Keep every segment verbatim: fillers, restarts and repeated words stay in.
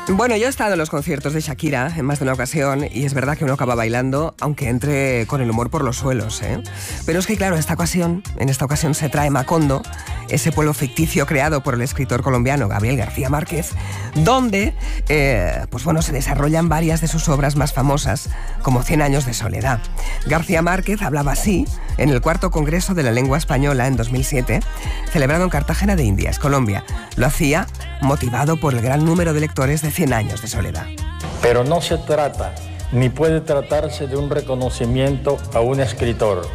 Bueno, yo he estado en los conciertos de Shakira en más de una ocasión y es verdad que uno acaba bailando, aunque entre con el humor por los suelos, ¿eh? Pero es que, claro, esta ocasión, en esta ocasión se trae Macondo, ese pueblo ficticio creado por el escritor colombiano Gabriel García Márquez, donde, eh, pues bueno, se desarrollan varias de sus obras más famosas, como Cien años de soledad. García Márquez hablaba así en el cuarto Congreso de la Lengua Española en dos mil siete, celebrado en Cartagena de Indias, Colombia. Lo hacía motivado por el gran número de lectores de Cien años de soledad. Pero no se trata, ni puede tratarse de un reconocimiento a un escritor.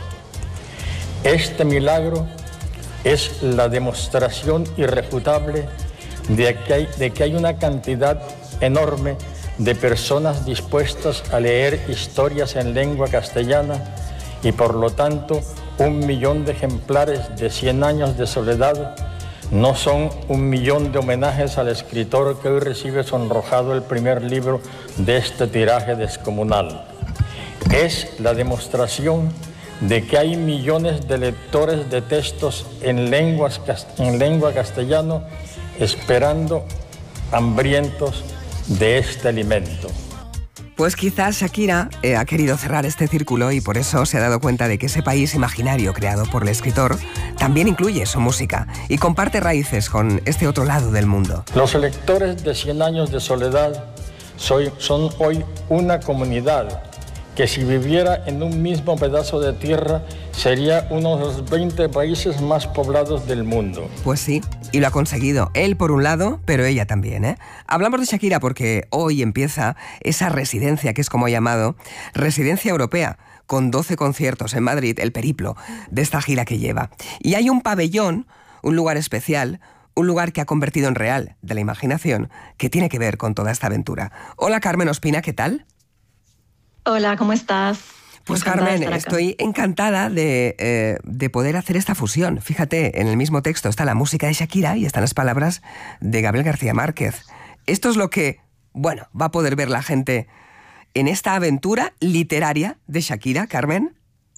Este milagro es la demostración irrefutable de que hay, de que hay una cantidad enorme de personas dispuestas a leer historias en lengua castellana y por lo tanto un millón de ejemplares de Cien años de soledad no son un millón de homenajes al escritor que hoy recibe sonrojado el primer libro de este tiraje descomunal. Es la demostración de que hay millones de lectores de textos en, lenguas, en lengua castellano esperando hambrientos de este alimento. Pues quizás Shakira eh, ha querido cerrar este círculo y por eso se ha dado cuenta de que ese país imaginario creado por el escritor también incluye su música y comparte raíces con este otro lado del mundo. Los lectores de Cien años de soledad soy, son hoy una comunidad que si viviera en un mismo pedazo de tierra sería uno de los veinte países más poblados del mundo. Pues sí, y lo ha conseguido. Él por un lado, pero ella también, ¿eh? Hablamos de Shakira porque hoy empieza esa residencia, que es como ha llamado, Residencia Europea, con doce conciertos en Madrid, el periplo de esta gira que lleva. Y hay un pabellón, un lugar especial, un lugar que ha convertido en real de la imaginación, que tiene que ver con toda esta aventura. Hola Carmen Ospina, ¿qué tal? Hola, ¿cómo estás? Pues Carmen, estoy encantada de, eh, de poder hacer esta fusión. Fíjate, en el mismo texto está la música de Shakira y están las palabras de Gabriel García Márquez. Esto es lo que, bueno, va a poder ver la gente en esta aventura literaria de Shakira, Carmen.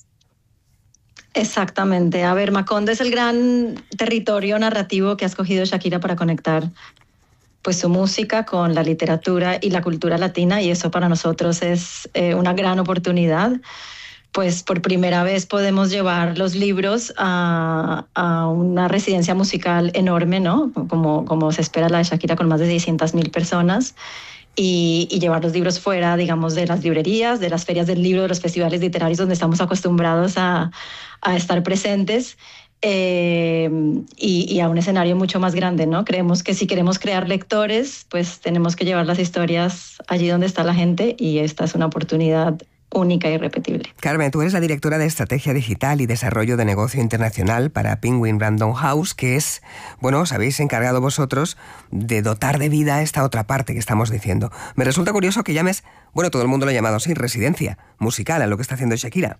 Exactamente. A ver, Macondo es el gran territorio narrativo que ha escogido Shakira para conectar pues su música con la literatura y la cultura latina, y eso para nosotros es eh, una gran oportunidad. Pues por primera vez podemos llevar los libros a, a una residencia musical enorme, ¿no? Como, como se espera la de Shakira, con más de seiscientas mil personas, y, y llevar los libros fuera, digamos, de las librerías, de las ferias del libro, de los festivales literarios donde estamos acostumbrados a, a estar presentes. Eh, y, y a un escenario mucho más grande, ¿no? Creemos que si queremos crear lectores, pues tenemos que llevar las historias allí donde está la gente, y esta es una oportunidad única e irrepetible. Carmen, tú eres la directora de Estrategia Digital y Desarrollo de Negocio Internacional para Penguin Random House, que es, bueno, os habéis encargado vosotros de dotar de vida a esta otra parte que estamos diciendo. Me resulta curioso que llames, bueno, todo el mundo lo ha llamado así, residencia musical a lo que está haciendo Shakira.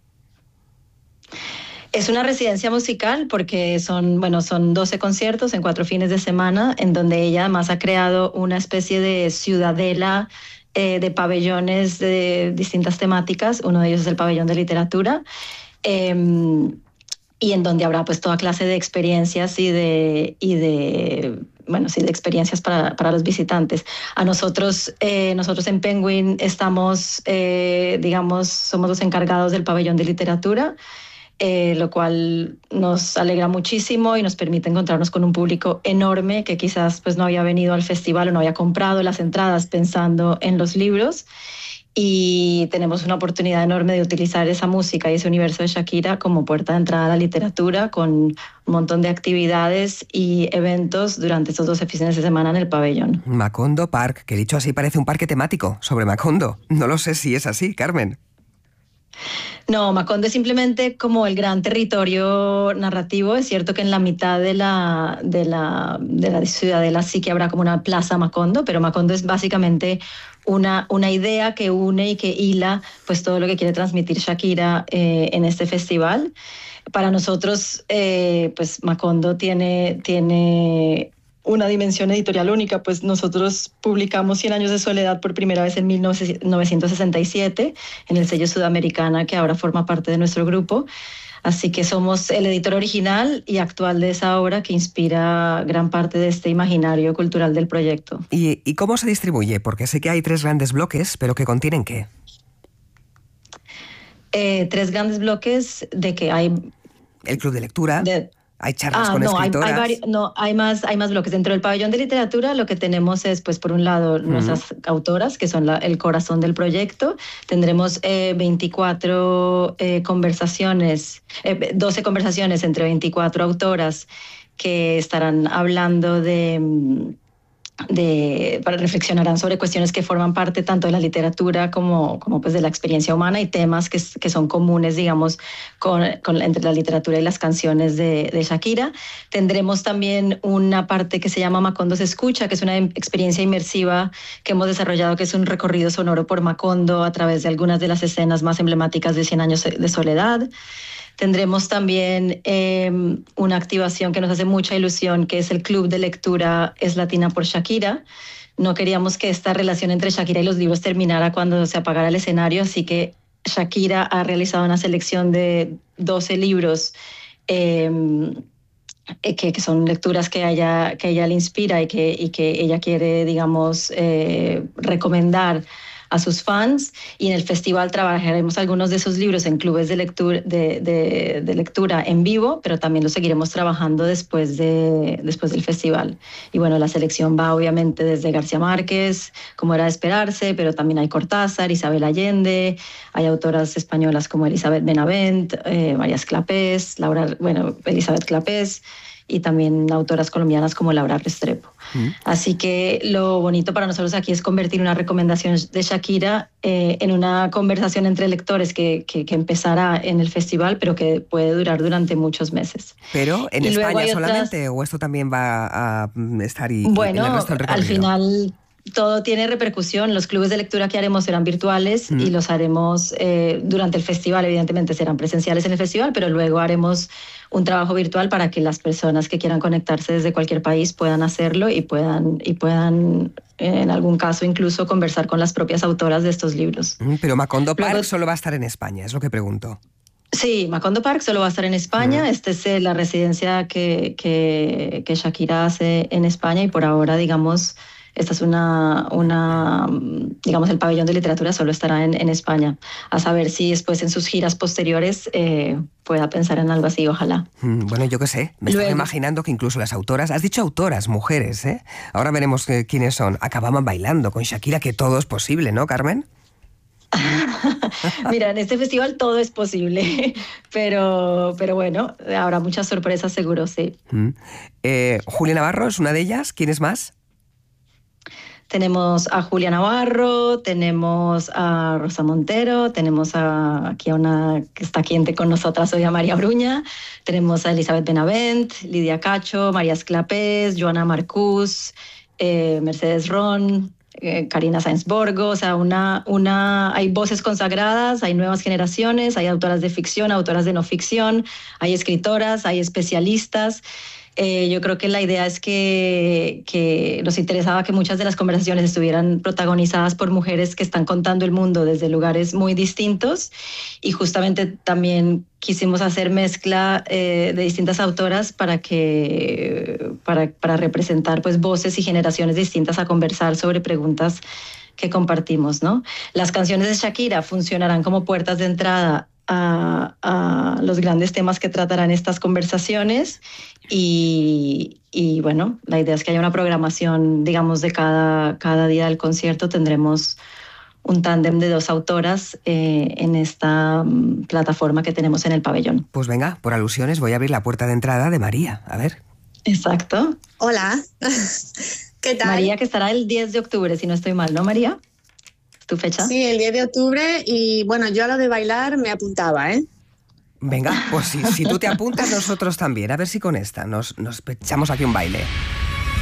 Es una residencia musical porque son, bueno, son doce conciertos en cuatro fines de semana, en donde ella además ha creado una especie de ciudadela eh, de pabellones de distintas temáticas. Uno de ellos es el pabellón de literatura, eh, y en donde habrá pues toda clase de experiencias y de, y de bueno, sí, de experiencias para, para los visitantes. A nosotros, eh, nosotros en Penguin estamos, eh, digamos, somos los encargados del pabellón de literatura, Eh, lo cual nos alegra muchísimo y nos permite encontrarnos con un público enorme que quizás pues, no había venido al festival o no había comprado las entradas pensando en los libros, y tenemos una oportunidad enorme de utilizar esa música y ese universo de Shakira como puerta de entrada a la literatura, con un montón de actividades y eventos durante estos doce fines de semana en el pabellón. Macondo Park, que dicho así parece un parque temático sobre Macondo. No lo sé si es así, Carmen. No, Macondo es simplemente como el gran territorio narrativo. Es cierto que en la mitad de la, de la, de la ciudadela sí que habrá como una plaza Macondo, pero Macondo es básicamente una, una idea que une y que hila pues todo lo que quiere transmitir Shakira eh, en este festival. Para nosotros, eh, pues Macondo tiene, tiene una dimensión editorial única, pues nosotros publicamos Cien años de soledad por primera vez en mil novecientos sesenta y siete en el sello Sudamericana, que ahora forma parte de nuestro grupo. Así que somos el editor original y actual de esa obra que inspira gran parte de este imaginario cultural del proyecto. ¿Y, y cómo se distribuye? Porque sé que hay tres grandes bloques, pero ¿que contienen qué? Eh, tres grandes bloques de que hay... El club de lectura... De, Hay charlas ah, con no, escritoras. Hay, hay vari, no, hay más, hay más bloques. Dentro del pabellón de literatura lo que tenemos es, pues, por un lado, uh-huh. nuestras autoras, que son la, el corazón del proyecto. Tendremos eh, veinticuatro eh, conversaciones, eh, doce conversaciones entre veinticuatro autoras que estarán hablando de... De, para reflexionarán sobre cuestiones que forman parte tanto de la literatura como, como pues de la experiencia humana y temas que, que son comunes, digamos, con, con, entre la literatura y las canciones de, de Shakira. Tendremos también una parte que se llama Macondo se escucha, que es una experiencia inmersiva que hemos desarrollado, que es un recorrido sonoro por Macondo a través de algunas de las escenas más emblemáticas de Cien años de soledad. Tendremos también eh, una activación que nos hace mucha ilusión, que es el Club de Lectura Es Latina por Shakira. No queríamos que esta relación entre Shakira y los libros terminara cuando se apagara el escenario, así que Shakira ha realizado una selección de doce libros eh, que, que son lecturas que a ella, que ella le inspira y que, y que ella quiere, digamos, eh, recomendar a sus fans, y en el festival trabajaremos algunos de esos libros en clubes de lectura, de, de, de lectura en vivo, pero también los seguiremos trabajando después, de, después del festival. Y bueno, la selección va obviamente desde García Márquez, como era de esperarse, pero también hay Cortázar, Isabel Allende, hay autoras españolas como Elizabeth Benavent, eh, María Clapés, Laura, bueno, Elizabeth Clapés, y también autoras colombianas como Laura Restrepo. Mm. Así que lo bonito para nosotros aquí es convertir una recomendación de Shakira eh, en una conversación entre lectores que, que, que empezará en el festival, pero que puede durar durante muchos meses. ¿Pero en y España solamente otras... o esto también va a estar y, bueno, y en el resto del recorrido? Al final... todo tiene repercusión. Los clubes de lectura que haremos serán virtuales mm. y los haremos eh, durante el festival. Evidentemente serán presenciales en el festival, pero luego haremos un trabajo virtual para que las personas que quieran conectarse desde cualquier país puedan hacerlo y puedan, y puedan en algún caso incluso conversar con las propias autoras de estos libros. Mm, pero Macondo Park luego, solo va a estar en España, es lo que pregunto. Sí, Macondo Park solo va a estar en España. Mm. Esta es eh, la residencia que, que, que Shakira hace en España y por ahora, digamos... Esta es una, una, digamos, el pabellón de literatura solo estará en, en España. A saber si después en sus giras posteriores eh, pueda pensar en algo así, ojalá. Bueno, yo qué sé, me Luego... estaba imaginando que incluso las autoras, has dicho autoras, mujeres, ¿eh? Ahora veremos eh, quiénes son. Acababan bailando con Shakira, que todo es posible, ¿no, Carmen? Mira, en este festival todo es posible, pero, pero bueno, habrá muchas sorpresas seguro, sí. Mm. Eh, Julia Navarro es una de ellas, ¿quién es más? Tenemos a Julia Navarro, tenemos a Rosa Montero, tenemos a, aquí a una que está aquí con nosotras hoy, a María Bruña, tenemos a Elizabeth Benavent, Lidia Cacho, María Esclapés, Joana Marcús, eh, Mercedes Ron, eh, Karina Sáenz Borgo, o sea, una, una, hay voces consagradas, hay nuevas generaciones, hay autoras de ficción, autoras de no ficción, hay escritoras, hay especialistas. Eh, yo creo que la idea es que, que nos interesaba que muchas de las conversaciones estuvieran protagonizadas por mujeres que están contando el mundo desde lugares muy distintos, y justamente también quisimos hacer mezcla eh, de distintas autoras para, que, para, para representar pues, voces y generaciones distintas a conversar sobre preguntas que compartimos, ¿no? Las canciones de Shakira funcionarán como puertas de entrada A, a los grandes temas que tratarán estas conversaciones y, y bueno, la idea es que haya una programación, digamos, de cada, cada día del concierto. Tendremos un tándem de dos autoras eh, en esta um, plataforma que tenemos en el pabellón. Pues venga, por alusiones voy a abrir la puerta de entrada de María, a ver. Exacto. Hola, ¿qué tal? María, que estará el diez de octubre, si no estoy mal, ¿no, María? ¿Tu fecha? Sí, el diez de octubre, y bueno, yo a lo de bailar me apuntaba, ¿eh? Venga, pues si, si tú te apuntas, nosotros también. A ver si con esta nos, nos echamos aquí un baile.